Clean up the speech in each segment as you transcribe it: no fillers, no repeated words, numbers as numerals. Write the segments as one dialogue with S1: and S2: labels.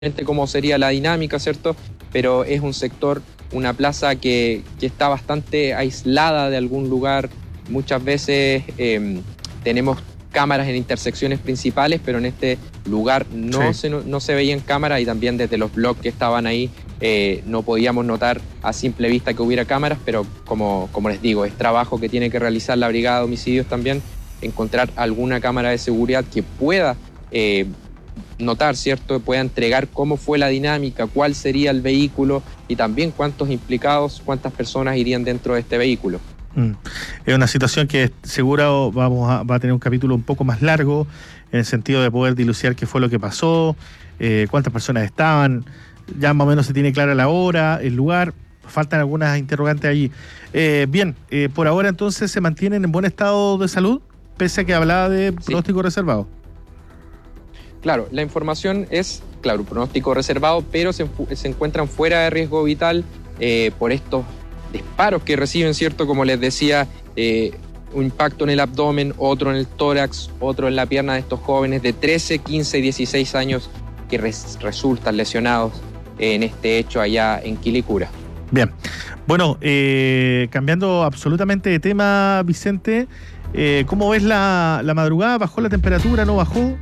S1: cómo sería la dinámica, ¿cierto? Pero es un sector, una plaza que está bastante aislada de algún lugar. Muchas veces tenemos cámaras en intersecciones principales, pero en este lugar no se veían cámaras, y también desde los blogs que estaban ahí no podíamos notar a simple vista que hubiera cámaras, pero como les digo, es trabajo que tiene que realizar la Brigada de Homicidios también, encontrar alguna cámara de seguridad que pueda notar, ¿cierto? Pueda entregar cómo fue la dinámica, cuál sería el vehículo y también cuántos implicados, cuántas personas irían dentro de este vehículo.
S2: Es una situación que seguro va a tener un capítulo un poco más largo, en el sentido de poder dilucidar qué fue lo que pasó, cuántas personas estaban, ya más o menos se tiene clara la hora, el lugar, faltan algunas interrogantes allí. Bien, por ahora entonces se mantienen en buen estado de salud, pese a que hablaba de pronóstico reservado.
S1: Claro, la información es, claro, pronóstico reservado, pero se encuentran fuera de riesgo vital por estos disparos que reciben, ¿cierto? Como les decía, un impacto en el abdomen, otro en el tórax, otro en la pierna de estos jóvenes de 13, 15 y 16 años que resultan lesionados en este hecho allá en Quilicura.
S2: Bien, bueno, cambiando absolutamente de tema, Vicente, ¿cómo ves la madrugada? ¿Bajó la temperatura? ¿No bajó?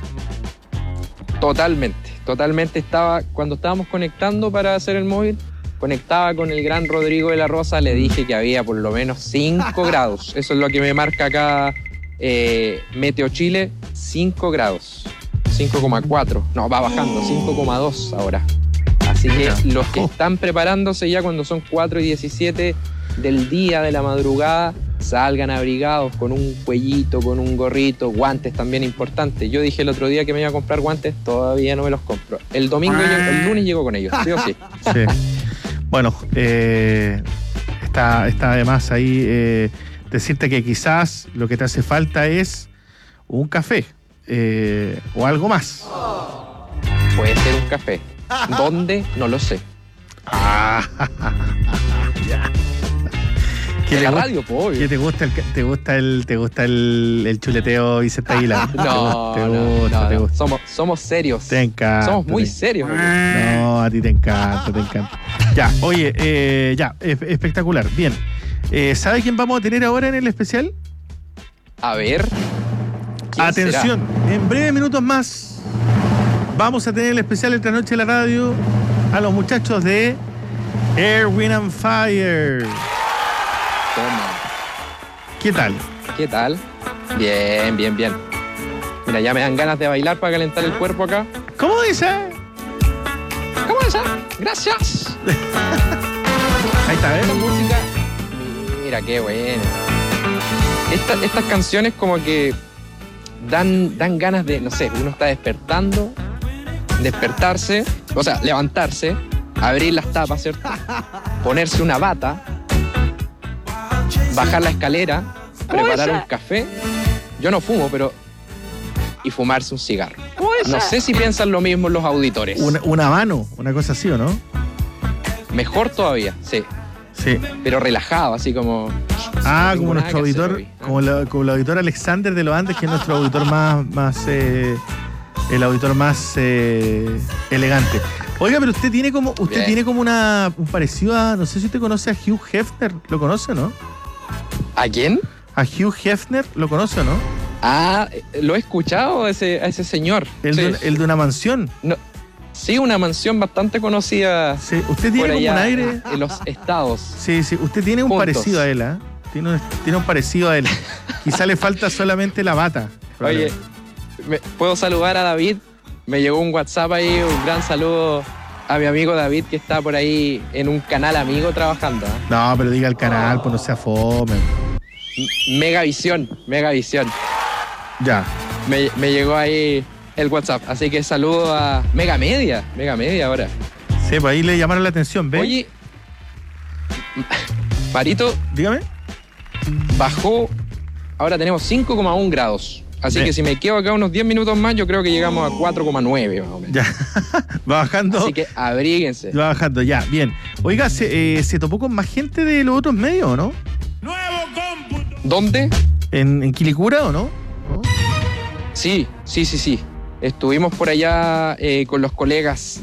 S1: Totalmente cuando estábamos conectando para hacer el móvil, conectaba con el gran Rodrigo de la Rosa, le dije que había por lo menos 5 grados. Eso es lo que me marca acá Meteo Chile, 5 grados, 5,4. No, va bajando, 5,2 ahora. Así que los que están preparándose ya cuando son 4:17 del día, de la madrugada, salgan abrigados con un cuellito, con un gorrito, guantes también importantes. Yo dije el otro día que me iba a comprar guantes, todavía no me los compro. El lunes llego con ellos, ¿sí o sí?
S2: Sí. Bueno, está además ahí decirte que quizás lo que te hace falta es un café o algo más.
S1: Puede ser un café. ¿Dónde? No lo sé.
S2: Ya.
S1: ¿Qué la radio, obvio?
S2: ¿Qué te gusta el chuleteo Vicente Aguilar?
S1: No. Somos serios.
S2: Te encanta.
S1: Somos muy serios.
S2: No, a ti te encanta. Ya, oye, espectacular. Bien. ¿Sabe quién vamos a tener ahora en el especial?
S1: A ver.
S2: Atención, en breves minutos más vamos a tener el especial Entre Noche de la Radio a los muchachos de Air, Wind and Fire.
S1: Toma.
S2: ¿Qué tal?
S1: Bien. Mira, ya me dan ganas de bailar para calentar el cuerpo acá.
S2: ¿Cómo dice?
S1: Gracias.
S2: Ahí está,
S1: Esta música, mira qué buena. Estas canciones como que dan ganas de, no sé, uno está despertarse, o sea, levantarse, abrir las tapas, ¿cierto? Ponerse una bata, bajar la escalera, preparar un café. Yo no fumo, pero... y fumarse un cigarro. No sé si piensan lo mismo los auditores.
S2: Un habano, una cosa así, ¿o no?
S1: Mejor todavía, sí. Pero relajado, así como...
S2: como nuestro auditor, como el auditor Alexander de los Andes, que es nuestro auditor más el auditor más elegante. Oiga, pero usted tiene como un parecido a, no sé si usted conoce a Hugh Hefner, ¿lo conoce o no?
S1: ¿A quién?
S2: A Hugh Hefner, ¿lo conoce o no?
S1: Lo he escuchado a ese señor.
S2: El de una mansión.
S1: No, sí, una mansión bastante conocida.
S2: Sí, usted tiene como un aire
S1: en los estados.
S2: Sí, usted tiene un parecido a él, ¿eh? Tiene un parecido a él. Quizá le falta solamente la bata.
S1: Oye, ¿puedo saludar a David? Me llegó un WhatsApp ahí, un gran saludo a mi amigo David, que está por ahí en un canal amigo trabajando.
S2: No, pero diga el canal, pues no sea fome.
S1: Megavisión.
S2: Ya.
S1: Me llegó ahí el WhatsApp, así que saludo a Mega Media ahora.
S2: Sí, pues ahí le llamaron la atención, ¿ves?
S1: Oye, Marito,
S2: dígame.
S1: Bajó, ahora tenemos 5,1 grados. Así que si me quedo acá unos 10 minutos más, yo creo que llegamos a 4,9 más o menos.
S2: Ya, va bajando.
S1: Así que abríguense.
S2: Va bajando, ya, bien. Oiga, ¿se topó con más gente de los otros medios, o no?
S3: ¡Nuevo cómputo!
S1: ¿Dónde?
S2: ¿En Quilicura o no?
S1: Sí. Estuvimos por allá con los colegas